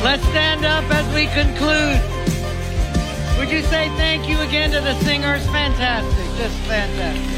Let's stand up as we conclude. Would you say thank you again to the singers? Fantastic, just fantastic.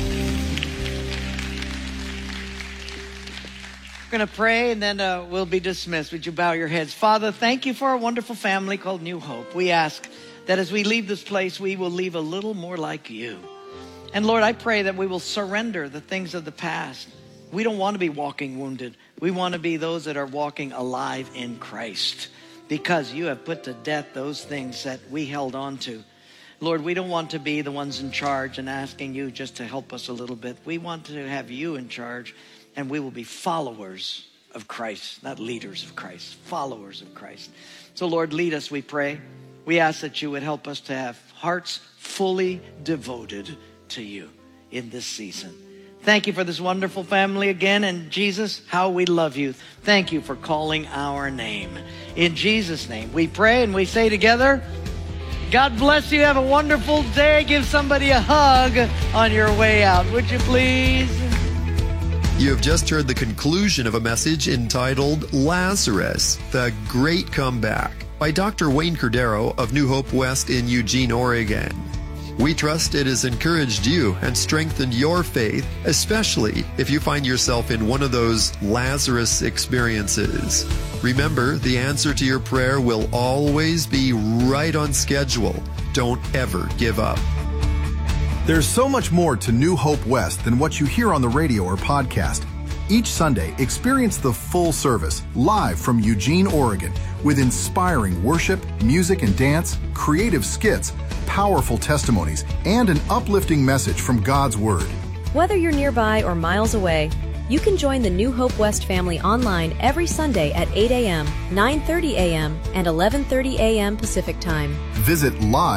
We're going to pray and then we'll be dismissed. Would you bow your heads? Father, thank you for a wonderful family called New Hope. We ask that as we leave this place, we will leave a little more like you. And Lord, I pray that we will surrender the things of the past. We don't want to be walking wounded. We want to be those that are walking alive in Christ, because you have put to death those things that we held on to. Lord, we don't want to be the ones in charge and asking you just to help us a little bit. We want to have you in charge, and we will be followers of Christ, not leaders of Christ, followers of Christ. So Lord, lead us, we pray. We ask that you would help us to have hearts fully devoted to you in this season. Thank you for this wonderful family again. And Jesus, how we love you. Thank you for calling our name. In Jesus' name, we pray and we say together, God bless you. Have a wonderful day. Give somebody a hug on your way out. Would you please? You have just heard the conclusion of a message entitled Lazarus, the Great Comeback by Dr. Wayne Cordero of New Hope West in Eugene, Oregon. We trust it has encouraged you and strengthened your faith, especially if you find yourself in one of those Lazarus experiences. Remember, the answer to your prayer will always be right on schedule. Don't ever give up. There's so much more to New Hope West than what you hear on the radio or podcast. Each Sunday, experience the full service live from Eugene, Oregon, with inspiring worship, music and dance, creative skits, powerful testimonies, and an uplifting message from God's Word. Whether you're nearby or miles away, you can join the New Hope West family online every Sunday at 8 a.m., 9:30 a.m., and 11:30 a.m. Pacific Time. Visit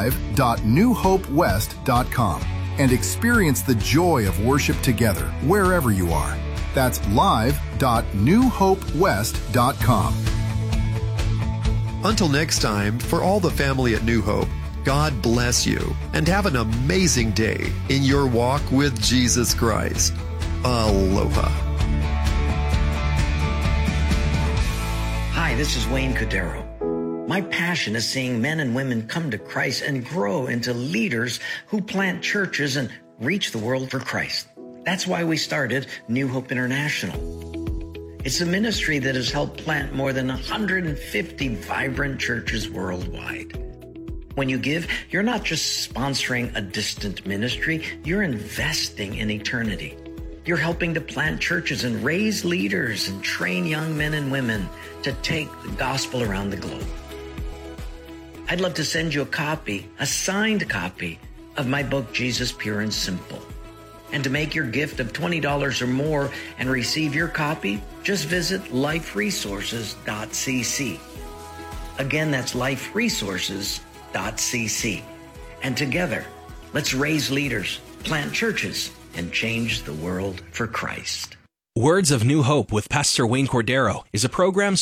live.newhopewest.com and experience the joy of worship together wherever you are. That's live.newhopewest.com. Until next time, for all the family at New Hope, God bless you and have an amazing day in your walk with Jesus Christ. Aloha. Hi, this is Wayne Cordero. My passion is seeing men and women come to Christ and grow into leaders who plant churches and reach the world for Christ. That's why we started New Hope International. It's a ministry that has helped plant more than 150 vibrant churches worldwide. When you give, you're not just sponsoring a distant ministry, you're investing in eternity. You're helping to plant churches and raise leaders and train young men and women to take the gospel around the globe. I'd love to send you a copy, a signed copy of my book, Jesus Pure and Simple. And to make your gift of $20 or more and receive your copy, just visit liferesources.cc. Again, that's liferesources.cc. And together, let's raise leaders, plant churches, and change the world for Christ. Words of New Hope with Pastor Wayne Cordero is a program